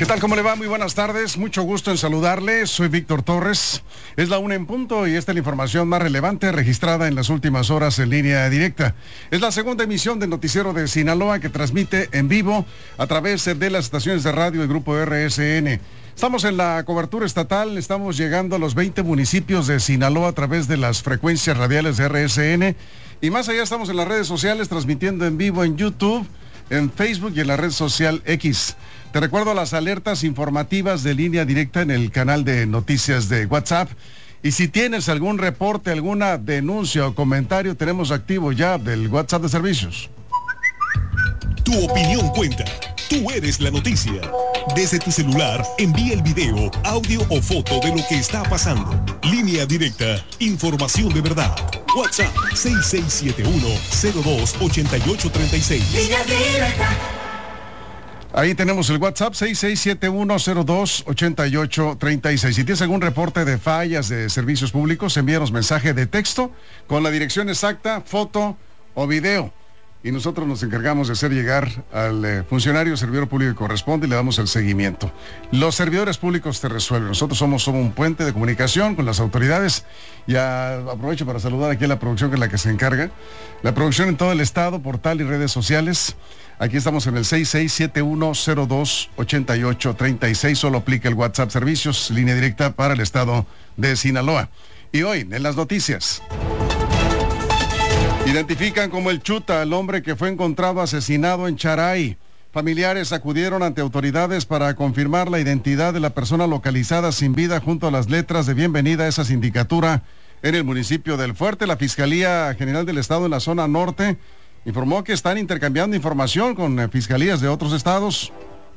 ¿Qué tal? ¿Cómo le va? Muy buenas tardes. Mucho gusto en saludarle. Soy Víctor Torres. Es la 1 en punto y esta es la información más relevante registrada en las últimas horas en línea directa. Es la segunda emisión del Noticiero de Sinaloa que transmite en vivo a través de las estaciones de radio del Grupo RSN. Estamos en la cobertura estatal, estamos llegando a los 20 municipios de Sinaloa a través de las frecuencias radiales de RSN. Y más allá estamos en las redes sociales transmitiendo en vivo en YouTube, en Facebook y en la red social X. Te recuerdo las alertas informativas de línea directa en el canal de noticias de WhatsApp. Y si tienes algún reporte, alguna denuncia o comentario, tenemos activo ya del WhatsApp de servicios. Tu opinión cuenta. Tú eres la noticia. Desde tu celular, envía el video, audio o foto de lo que está pasando. Línea directa. Información de verdad. WhatsApp 6671-028836. Línea directa. Ahí tenemos el WhatsApp 6671028836. Si tienes algún reporte de fallas de servicios públicos, envíanos mensaje de texto con la dirección exacta, foto o video. Y nosotros nos encargamos de hacer llegar al funcionario o servidor público que corresponde y le damos el seguimiento. Los servidores públicos te resuelven. Nosotros somos un puente de comunicación con las autoridades. Ya aprovecho para saludar aquí a la producción que es la que se encarga. La producción en todo el estado, portal y redes sociales. Aquí estamos en el 6671028836. Solo aplica el WhatsApp Servicios, línea directa para el estado de Sinaloa. Y hoy, en las noticias. Identifican como el Chuta al hombre que fue encontrado asesinado en Charay. Familiares acudieron ante autoridades para confirmar la identidad de la persona localizada sin vida junto a las letras de bienvenida a esa sindicatura en el municipio del Fuerte. La Fiscalía General del Estado en la zona norte informó que están intercambiando información con fiscalías de otros estados.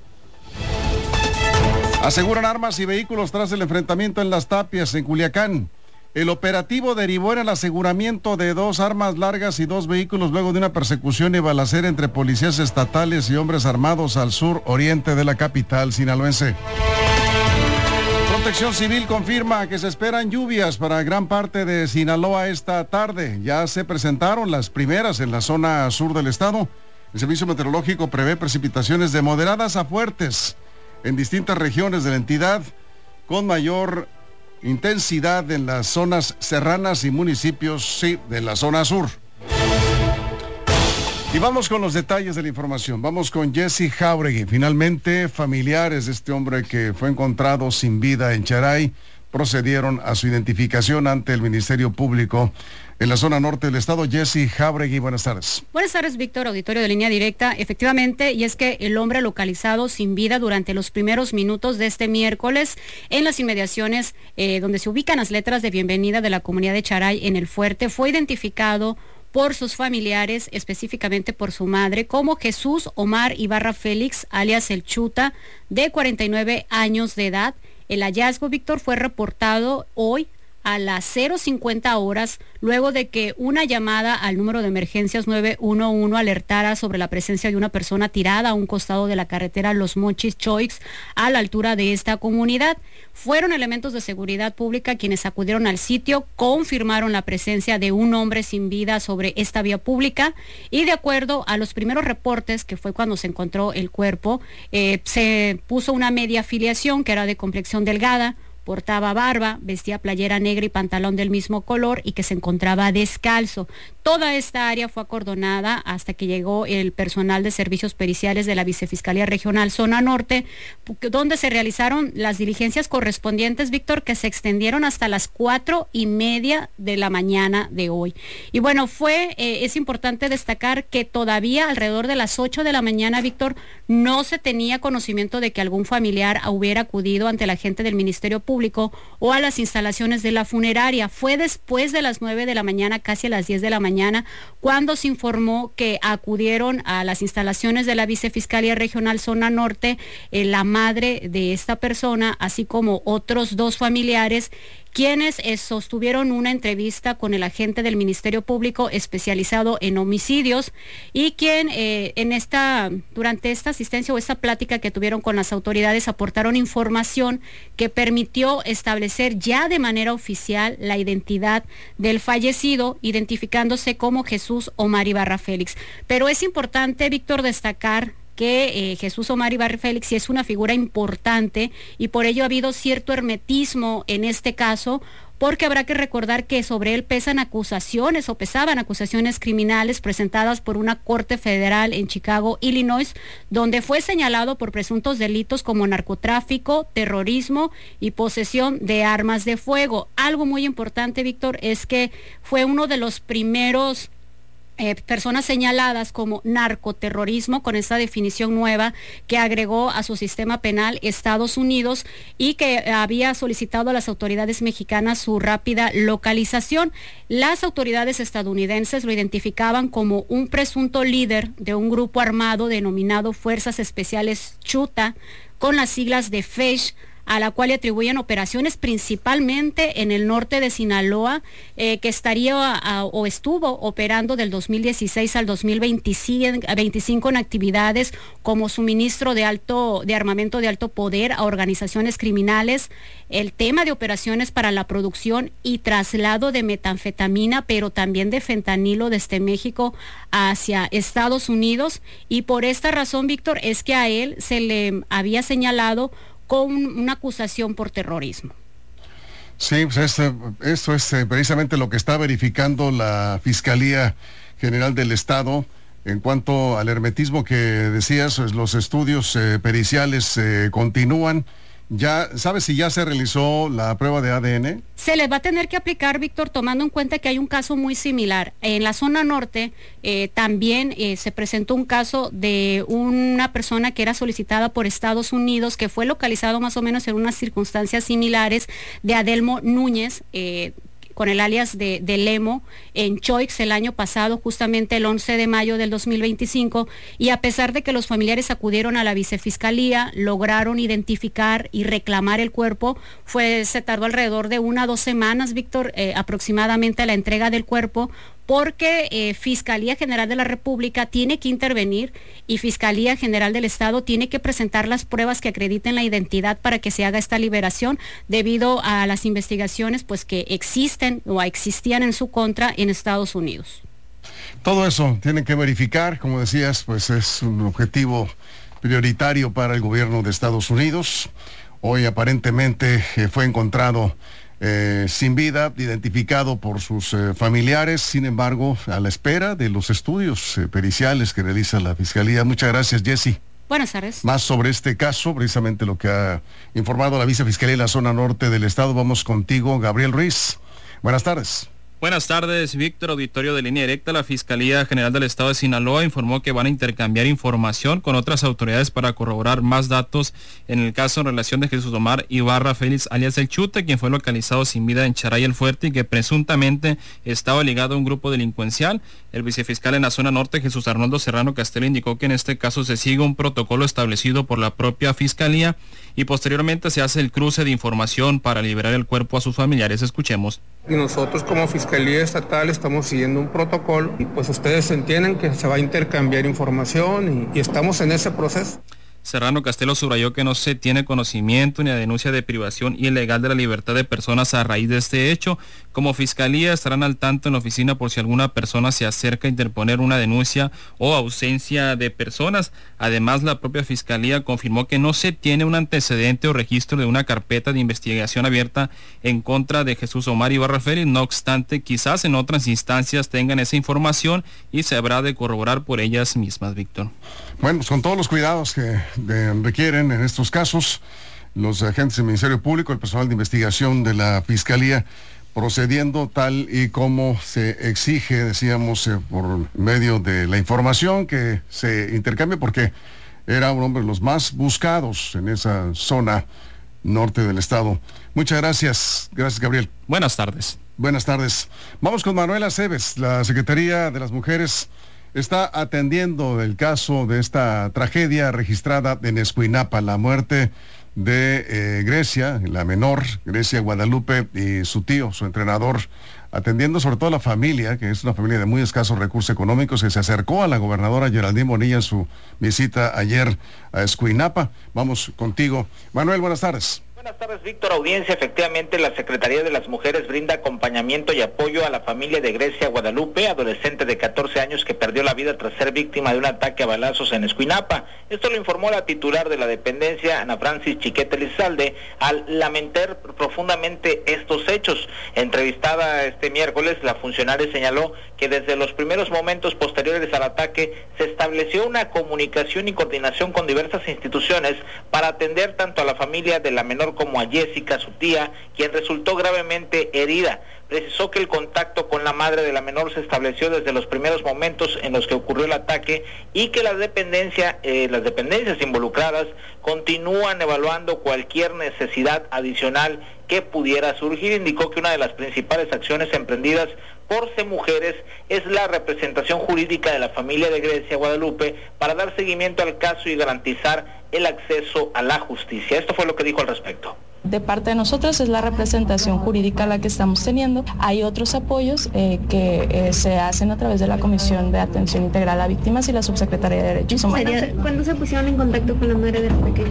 Aseguran armas y vehículos tras el enfrentamiento en Las Tapias, en Culiacán. El operativo derivó en el aseguramiento de 2 armas largas y 2 vehículos luego de una persecución y balacera entre policías estatales y hombres armados al sur oriente de la capital sinaloense. Protección Civil confirma que se esperan lluvias para gran parte de Sinaloa esta tarde. Ya se presentaron las primeras en la zona sur del estado. El Servicio Meteorológico prevé precipitaciones de moderadas a fuertes en distintas regiones de la entidad, con mayor intensidad en las zonas serranas y municipios, sí, de la zona sur. Y vamos con los detalles de la información. Vamos con Jesse Jauregui. Finalmente, familiares de este hombre que fue encontrado sin vida en Charay procedieron a su identificación ante el Ministerio Público en la zona norte del estado. Jesse Jauregui, buenas tardes. Buenas tardes, Víctor, auditorio de Línea Directa. Efectivamente, y es que el hombre localizado sin vida durante los primeros minutos de este miércoles en las inmediaciones donde se ubican las letras de bienvenida de la comunidad de Charay en el Fuerte fue identificado por sus familiares, específicamente por su madre, como Jesús Omar Ibarra Félix, alias El Chuta, de 49 años de edad. El hallazgo, Víctor, fue reportado hoy a las 0:50 horas, luego de que una llamada al número de emergencias 911 alertara sobre la presencia de una persona tirada a un costado de la carretera Los Mochis Choix, a la altura de esta comunidad. Fueron elementos de seguridad pública quienes acudieron al sitio, confirmaron la presencia de un hombre sin vida sobre esta vía pública y de acuerdo a los primeros reportes, que fue cuando se encontró el cuerpo, se puso una media afiliación que era de complexión delgada, portaba barba, vestía playera negra y pantalón del mismo color y que se encontraba descalzo. Toda esta área fue acordonada hasta que llegó el personal de servicios periciales de la Vicefiscalía Regional Zona Norte, donde se realizaron las diligencias correspondientes, Víctor, que se extendieron hasta las 4:30 de la mañana de hoy. Y bueno, es importante destacar que todavía alrededor de las 8 de la mañana, Víctor, no se tenía conocimiento de que algún familiar hubiera acudido ante la gente del Ministerio Público o a las instalaciones de la funeraria. Fue después de las 9 de la mañana, casi a las 10 de la mañana, cuando se informó que acudieron a las instalaciones de la Vicefiscalía Regional Zona Norte, la madre de esta persona, así como otros 2 familiares, quienes sostuvieron una entrevista con el agente del Ministerio Público especializado en homicidios y quien durante esta asistencia o esta plática que tuvieron con las autoridades aportaron información que permitió establecer ya de manera oficial la identidad del fallecido, identificándose como Jesús Omar Ibarra Félix. Pero es importante, Víctor, destacar que Jesús Omar Ibarra Félix sí es una figura importante y por ello ha habido cierto hermetismo en este caso, porque habrá que recordar que sobre él pesaban acusaciones criminales presentadas por una corte federal en Chicago, Illinois, donde fue señalado por presuntos delitos como narcotráfico, terrorismo y posesión de armas de fuego. Algo muy importante, Víctor, es que fue uno de los primeros personas señaladas como narcoterrorismo, con esta definición nueva que agregó a su sistema penal Estados Unidos y que había solicitado a las autoridades mexicanas su rápida localización. Las autoridades estadounidenses lo identificaban como un presunto líder de un grupo armado denominado Fuerzas Especiales Chuta, con las siglas de FESH, a la cual le atribuyen operaciones principalmente en el norte de Sinaloa, que estaría o estuvo operando del 2016 al 2025 en actividades como suministro de armamento de alto poder a organizaciones criminales, el tema de operaciones para la producción y traslado de metanfetamina, pero también de fentanilo desde México hacia Estados Unidos, y por esta razón, Víctor, es que a él se le había señalado con una acusación por terrorismo. Sí, pues esto es precisamente lo que está verificando la Fiscalía General del Estado. En cuanto al hermetismo que decías, pues los estudios periciales continúan. ¿Ya sabes si ya se realizó la prueba de ADN? Se les va a tener que aplicar, Víctor, tomando en cuenta que hay un caso muy similar. En la zona norte también se presentó un caso de una persona que era solicitada por Estados Unidos, que fue localizado más o menos en unas circunstancias similares, de Adelmo Núñez, con el alias de Lemo, en Choix el año pasado, justamente el 11 de mayo del 2025, y a pesar de que los familiares acudieron a la vicefiscalía, lograron identificar y reclamar el cuerpo, se tardó alrededor de 1 a 2 semanas, Víctor, aproximadamente la entrega del cuerpo, porque Fiscalía General de la República tiene que intervenir y Fiscalía General del Estado tiene que presentar las pruebas que acrediten la identidad para que se haga esta liberación, debido a las investigaciones pues que existen o existían en su contra en Estados Unidos. Todo eso tienen que verificar, como decías, pues es un objetivo prioritario para el gobierno de Estados Unidos. Hoy aparentemente fue encontrado sin vida, identificado por sus familiares, sin embargo, a la espera de los estudios periciales que realiza la Fiscalía. Muchas gracias, Jessy. Buenas tardes. Más sobre este caso, precisamente lo que ha informado la Vicefiscalía de la zona norte del estado. Vamos contigo, Gabriel Ruiz. Buenas tardes. Buenas tardes, Víctor, auditorio de Línea Directa. La Fiscalía General del Estado de Sinaloa informó que van a intercambiar información con otras autoridades para corroborar más datos en el caso en relación de Jesús Omar Ibarra Félix, alias El Chute, quien fue localizado sin vida en Charay el Fuerte y que presuntamente estaba ligado a un grupo delincuencial. El vicefiscal en la zona norte, Jesús Arnoldo Serrano Castelo, indicó que en este caso se sigue un protocolo establecido por la propia Fiscalía y posteriormente se hace el cruce de información para liberar el cuerpo a sus familiares. Escuchemos. Y nosotros como Fiscalía Estatal estamos siguiendo un protocolo y pues ustedes entienden que se va a intercambiar información y estamos en ese proceso. Serrano Castelo subrayó que no se tiene conocimiento ni la denuncia de privación ilegal de la libertad de personas a raíz de este hecho. Como Fiscalía estarán al tanto en la oficina por si alguna persona se acerca a interponer una denuncia o ausencia de personas. Además, la propia Fiscalía confirmó que no se tiene un antecedente o registro de una carpeta de investigación abierta en contra de Jesús Omar Ibarra Félix. No obstante, quizás en otras instancias tengan esa información y se habrá de corroborar por ellas mismas, Víctor. Bueno, pues con todos los cuidados que requieren en estos casos, los agentes del Ministerio Público, el personal de investigación de la Fiscalía, procediendo tal y como se exige, decíamos, por medio de la información que se intercambie, porque era un hombre de los más buscados en esa zona norte del estado. Muchas gracias. Gracias, Gabriel. Buenas tardes. Buenas tardes. Vamos con Manuela Cebes. La Secretaría de las Mujeres está atendiendo el caso de esta tragedia registrada en Escuinapa, la muerte de Grecia, la menor, Grecia Guadalupe, y su tío, su entrenador, atendiendo sobre todo a la familia, que es una familia de muy escasos recursos económicos, que se acercó a la gobernadora Geraldine Bonilla en su visita ayer a Escuinapa. Vamos contigo. Manuel, buenas tardes. Buenas tardes, Víctor. Audiencia, efectivamente la Secretaría de las Mujeres brinda acompañamiento y apoyo a la familia de Grecia Guadalupe, adolescente de 14 años que perdió la vida tras ser víctima de un ataque a balazos en Escuinapa. Esto lo informó la titular de la dependencia, Ana Francis Chiquete Lizalde, al lamentar profundamente estos hechos. Entrevistada este miércoles, la funcionaria señaló que desde los primeros momentos posteriores al ataque se estableció una comunicación y coordinación con diversas instituciones para atender tanto a la familia de la menor como a Jessica, su tía, quien resultó gravemente herida. Precisó que el contacto con la madre de la menor se estableció desde los primeros momentos en los que ocurrió el ataque y que las dependencias involucradas continúan evaluando cualquier necesidad adicional que pudiera surgir. Indicó que una de las principales acciones emprendidas por CEMujeres es la representación jurídica de la familia de Grecia Guadalupe para dar seguimiento al caso y garantizar el acceso a la justicia. Esto fue lo que dijo al respecto. De parte de nosotros es la representación jurídica la que estamos teniendo. Hay otros apoyos que se hacen a través de la Comisión de Atención Integral a Víctimas y la Subsecretaría de Derechos Humanos. ¿Cuándo se pusieron en contacto con la madre de la pequeña?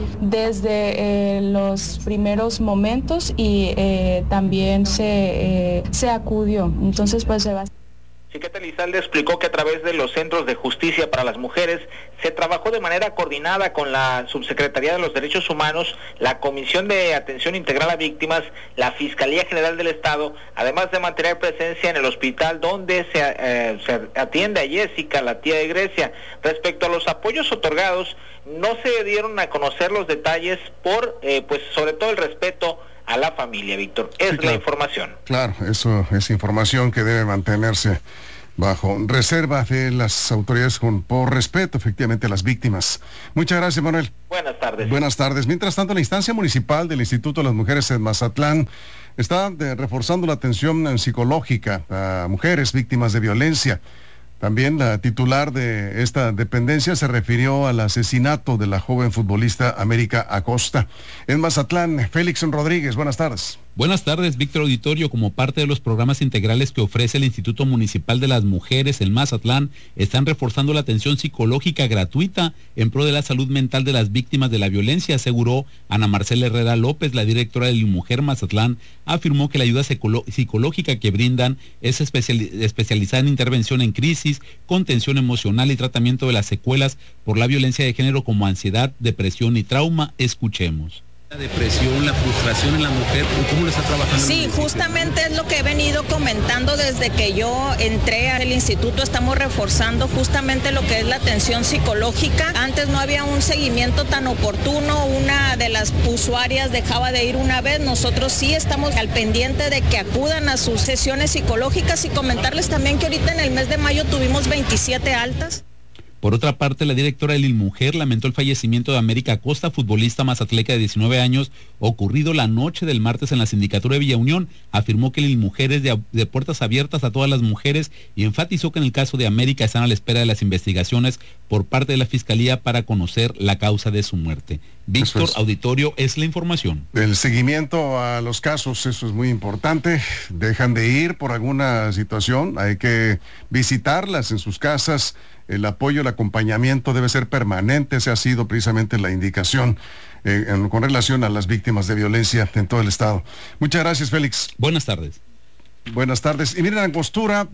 Desde los primeros momentos y también se acudió. Entonces pues se va. Chiquete Lizalde explicó que a través de los Centros de Justicia para las Mujeres se trabajó de manera coordinada con la Subsecretaría de los Derechos Humanos, la Comisión de Atención Integral a Víctimas, la Fiscalía General del Estado, además de mantener presencia en el hospital donde se atiende a Jessica, la tía de Grecia. Respecto a los apoyos otorgados, no se dieron a conocer los detalles por, pues sobre todo el respeto a la familia, Víctor. Es sí, claro, la información. Claro, eso es información que debe mantenerse bajo reserva de las autoridades por respeto, efectivamente, a las víctimas. Muchas gracias, Manuel. Buenas tardes. Buenas tardes. Mientras tanto, la instancia municipal del Instituto de las Mujeres en Mazatlán está reforzando la atención psicológica a mujeres víctimas de violencia. También la titular de esta dependencia se refirió al asesinato de la joven futbolista América Acosta. En Mazatlán, Félix Rodríguez, buenas tardes. Buenas tardes, Víctor Auditorio. Como parte de los programas integrales que ofrece el Instituto Municipal de las Mujeres en Mazatlán, están reforzando la atención psicológica gratuita en pro de la salud mental de las víctimas de la violencia, aseguró Ana Marcela Herrera López, la directora de Mujer Mazatlán. Afirmó que la ayuda psicológica que brindan es especializada en intervención en crisis, contención emocional y tratamiento de las secuelas por la violencia de género como ansiedad, depresión y trauma. Escuchemos. La depresión, la frustración en la mujer, ¿cómo lo está trabajando? Sí, justamente es lo que he venido comentando desde que yo entré al instituto. Estamos reforzando justamente lo que es la atención psicológica. Antes no había un seguimiento tan oportuno, una de las usuarias dejaba de ir una vez. Nosotros sí estamos al pendiente de que acudan a sus sesiones psicológicas y comentarles también que ahorita en el mes de mayo tuvimos 27 altas. Por otra parte, la directora de Mujer lamentó el fallecimiento de América Acosta, futbolista mazatleca de 19 años, ocurrido la noche del martes en la sindicatura de Villa Unión. Afirmó que Mujer es de puertas abiertas a todas las mujeres y enfatizó que en el caso de América están a la espera de las investigaciones por parte de la Fiscalía para conocer la causa de su muerte. Víctor, Auditorio, es la información. El seguimiento a los casos, eso es muy importante. Dejan de ir por alguna situación, hay que visitarlas en sus casas. El apoyo, el acompañamiento debe ser permanente. Esa ha sido precisamente la indicación con relación a las víctimas de violencia en todo el estado. Muchas gracias, Félix. Buenas tardes. Buenas tardes. Y miren, Angostura,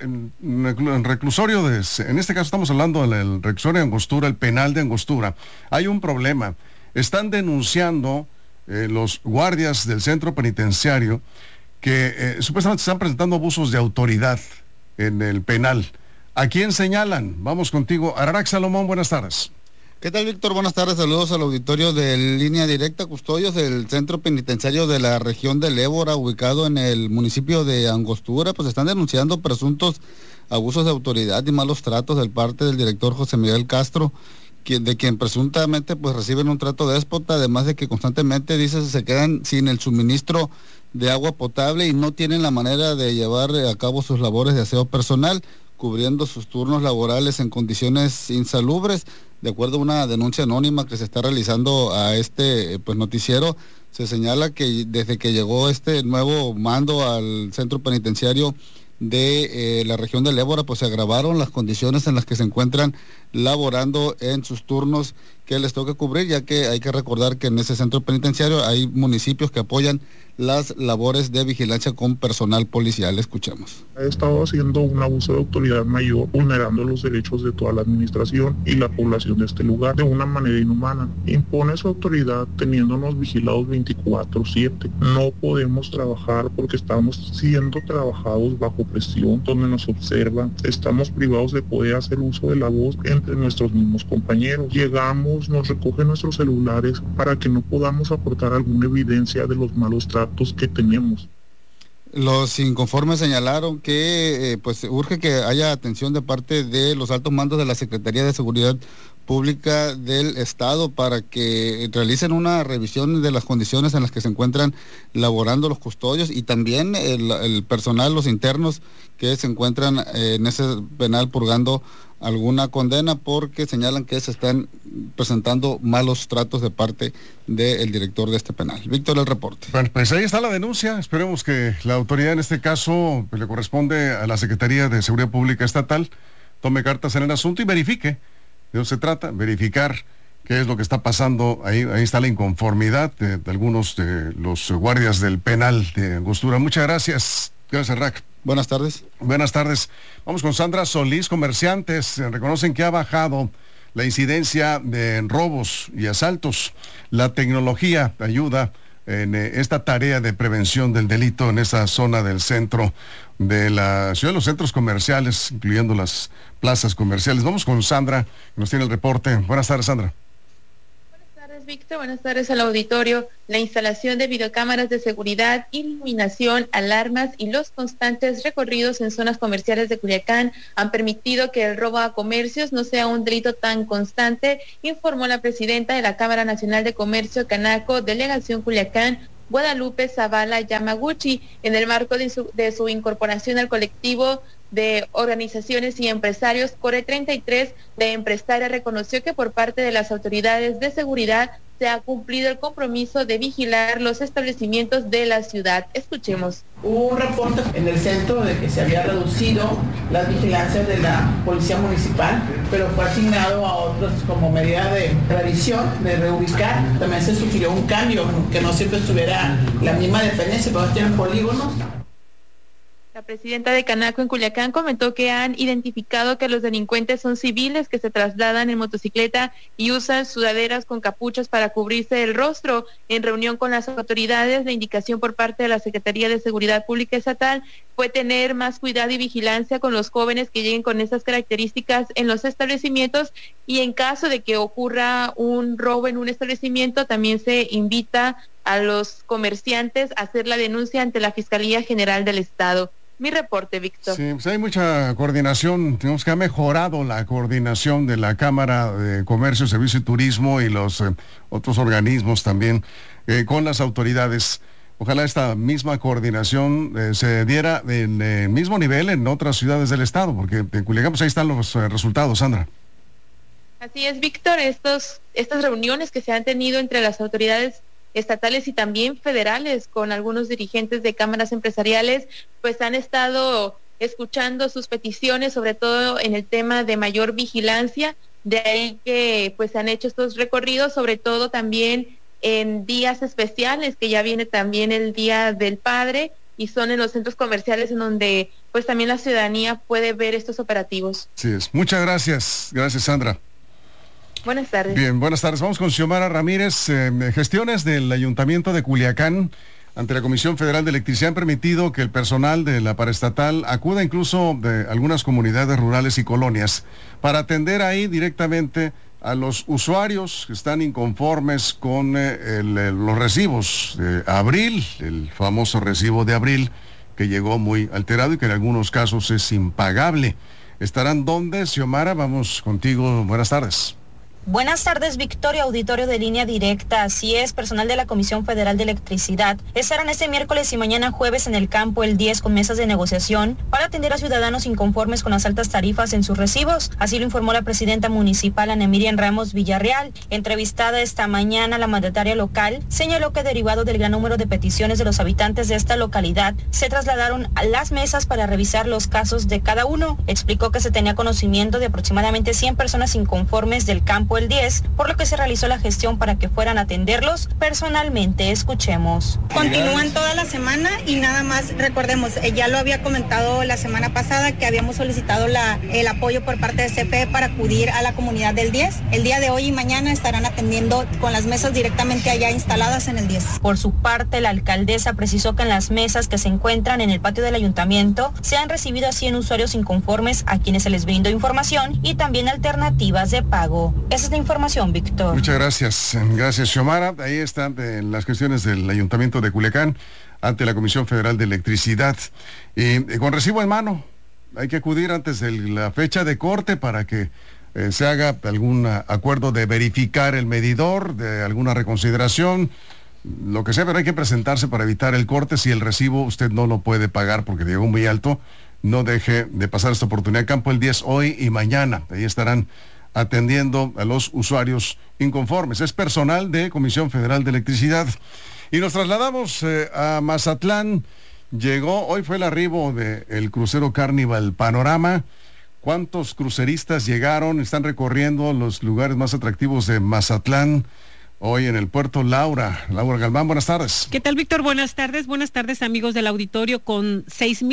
en reclusorio, en este caso estamos hablando del reclusorio de Angostura, el penal de Angostura. Hay un problema. Están denunciando los guardias del centro penitenciario que supuestamente están presentando abusos de autoridad en el penal. ¿A quién señalan? Vamos contigo. Ararax Salomón, buenas tardes. ¿Qué tal, Víctor? Buenas tardes, saludos al auditorio de Línea Directa. Custodios del centro penitenciario de la región del Ébora, ubicado en el municipio de Angostura, pues están denunciando presuntos abusos de autoridad y malos tratos de parte del director José Miguel Castro, de quien presuntamente pues reciben un trato déspota, además de que constantemente, dice, se quedan sin el suministro de agua potable y no tienen la manera de llevar a cabo sus labores de aseo personal, cubriendo sus turnos laborales en condiciones insalubres. De acuerdo a una denuncia anónima que se está realizando a este noticiero, se señala que desde que llegó este nuevo mando al centro penitenciario de la región del Ébora, pues se agravaron las condiciones en las que se encuentran laborando en sus turnos que les toca cubrir, ya que hay que recordar que en ese centro penitenciario hay municipios que apoyan las labores de vigilancia con personal policial. Escuchemos. Ha estado haciendo un abuso de autoridad mayor, vulnerando los derechos de toda la administración y la población de este lugar de una manera inhumana. Impone su autoridad teniéndonos vigilados 24/7. No podemos trabajar porque estamos siendo trabajados bajo presión, donde nos observan. Estamos privados de poder hacer uso de la voz entre nuestros mismos compañeros. Llegamos, nos recogen nuestros celulares para que no podamos aportar alguna evidencia de los malos tratos que tenemos. Los inconformes señalaron que pues urge que haya atención de parte de los altos mandos de la Secretaría de Seguridad Pública del Estado para que realicen una revisión de las condiciones en las que se encuentran laborando los custodios y también el personal, los internos que se encuentran en ese penal purgando alguna condena, porque señalan que se están presentando malos tratos de parte del director de este penal. Víctor, el reporte. Bueno, pues ahí está la denuncia. Esperemos que la autoridad en este caso, pues, le corresponde a la Secretaría de Seguridad Pública Estatal, tome cartas en el asunto y verifique de eso se trata, verificar qué es lo que está pasando. Ahí está la inconformidad de algunos de los guardias del penal de Angostura. Muchas gracias. Gracias, Rack. Buenas tardes. Buenas tardes. Vamos con Sandra Solís. Comerciantes reconocen que ha bajado la incidencia de robos y asaltos. La tecnología ayuda en esta tarea de prevención del delito en esa zona del centro de la ciudad, los centros comerciales, incluyendo las plazas comerciales. Vamos con Sandra, que nos tiene el reporte. Buenas tardes, Sandra. Víctor, buenas tardes al auditorio. La instalación de videocámaras de seguridad, iluminación, alarmas y los constantes recorridos en zonas comerciales de Culiacán han permitido que el robo a comercios no sea un delito tan constante, informó la presidenta de la Cámara Nacional de Comercio Canaco, Delegación Culiacán, Guadalupe Zavala Yamaguchi, en el marco de su incorporación al colectivo de organizaciones y empresarios. Core 33 de Empresaria reconoció que por parte de las autoridades de seguridad se ha cumplido el compromiso de vigilar los establecimientos de la ciudad. Escuchemos. Hubo un reporte en el centro de que se había reducido las vigilancias de la policía municipal, pero fue asignado a otros como medida de revisión, de reubicar. También se sugirió un cambio, que no siempre estuviera la misma dependencia, pero tienen polígonos. La presidenta de Canaco en Culiacán comentó que han identificado que los delincuentes son civiles que se trasladan en motocicleta y usan sudaderas con capuchas para cubrirse el rostro. En reunión con las autoridades, la indicación por parte de la Secretaría de Seguridad Pública Estatal fue tener más cuidado y vigilancia con los jóvenes que lleguen con esas características en los establecimientos, y en caso de que ocurra un robo en un establecimiento, también se invita a los comerciantes a hacer la denuncia ante la Fiscalía General del Estado. Mi reporte, Víctor. Sí, pues hay mucha coordinación. Tenemos que ha mejorado la coordinación de la Cámara de Comercio, Servicio y Turismo y los otros organismos también con las autoridades. Ojalá esta misma coordinación se diera en el mismo nivel en otras ciudades del estado, porque en Culiacán pues ahí están los resultados, Sandra. Así es, Víctor. Estas reuniones que se han tenido entre las autoridades estatales y también federales con algunos dirigentes de cámaras empresariales, pues han estado escuchando sus peticiones, sobre todo en el tema de mayor vigilancia. De ahí que pues se han hecho estos recorridos, sobre todo también en días especiales, que ya viene también el Día del Padre, y son en los centros comerciales en donde pues también la ciudadanía puede ver estos operativos. Sí es. Muchas gracias. Gracias, Sandra. Buenas tardes. Bien, buenas tardes. Vamos con Xiomara Ramírez. Gestiones del Ayuntamiento de Culiacán ante la Comisión Federal de Electricidad han permitido que el personal de la paraestatal acuda incluso de algunas comunidades rurales y colonias para atender ahí directamente a los usuarios que están inconformes con los recibos de abril, el famoso recibo de abril que llegó muy alterado y que en algunos casos es impagable. ¿Estarán dónde, Xiomara? Vamos contigo. Buenas tardes. Buenas tardes, Victoria, auditorio de Línea Directa. Así es, personal de la Comisión Federal de Electricidad estarán este miércoles y mañana jueves en el campo el 10 con mesas de negociación para atender a ciudadanos inconformes con las altas tarifas en sus recibos. Así lo informó la presidenta municipal, Ana Miriam Ramos Villarreal. Entrevistada esta mañana, la mandataria local señaló que derivado del gran número de peticiones de los habitantes de esta localidad, se trasladaron a las mesas para revisar los casos de cada uno. Explicó que se tenía conocimiento de aproximadamente 100 personas inconformes del campo campo El 10, por lo que se realizó la gestión para que fueran a atenderlos personalmente. Escuchemos. Continúan toda la semana y nada más recordemos, ya lo había comentado la semana pasada que habíamos solicitado el apoyo por parte de CFE para acudir a la comunidad del 10. El día de hoy y mañana estarán atendiendo con las mesas directamente allá instaladas en el 10. Por su parte, la alcaldesa precisó que en las mesas que se encuentran en el patio del ayuntamiento se han recibido a 100 usuarios inconformes a quienes se les brindó información y también alternativas de pago. Esa es la información, Víctor. Muchas gracias. Gracias, Xiomara. Ahí están las cuestiones del ayuntamiento de Culiacán ante la Comisión Federal de Electricidad. Y con recibo en mano, hay que acudir antes de la fecha de corte para que se haga algún acuerdo de verificar el medidor, de alguna reconsideración, lo que sea, pero hay que presentarse para evitar el corte. Si el recibo usted no lo puede pagar porque llegó muy alto, no deje de pasar esta oportunidad. Campo El 10 hoy y mañana. Ahí estarán atendiendo a los usuarios inconformes. Es personal de Comisión Federal de Electricidad. Y nos trasladamos a Mazatlán. Hoy fue el arribo del crucero Carnival Panorama. ¿Cuántos cruceristas llegaron? Están recorriendo los lugares más atractivos de Mazatlán. Hoy en el puerto, Laura Galván, buenas tardes. ¿Qué tal, Víctor? Buenas tardes amigos del auditorio. Con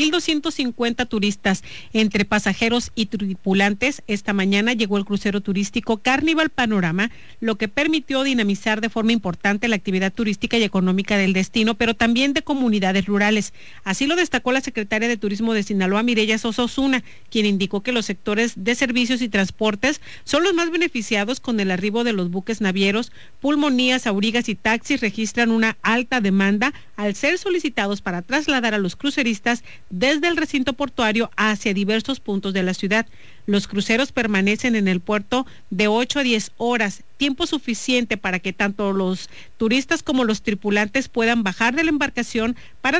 6,250 turistas entre pasajeros y tripulantes, esta mañana llegó el crucero turístico Carnival Panorama, lo que permitió dinamizar de forma importante la actividad turística y económica del destino, pero también de comunidades rurales. Así lo destacó la secretaria de Turismo de Sinaloa, Mireya Sosa Osuna, quien indicó que los sectores de servicios y transportes son los más beneficiados con el arribo de los buques navieros. Pulmonías, aurigas y taxis registran una alta demanda al ser solicitados para trasladar a los cruceristas desde el recinto portuario hacia diversos puntos de la ciudad. Los cruceros permanecen en el puerto de 8 a 10 horas, tiempo suficiente para que tanto los turistas como los tripulantes puedan bajar de la embarcación para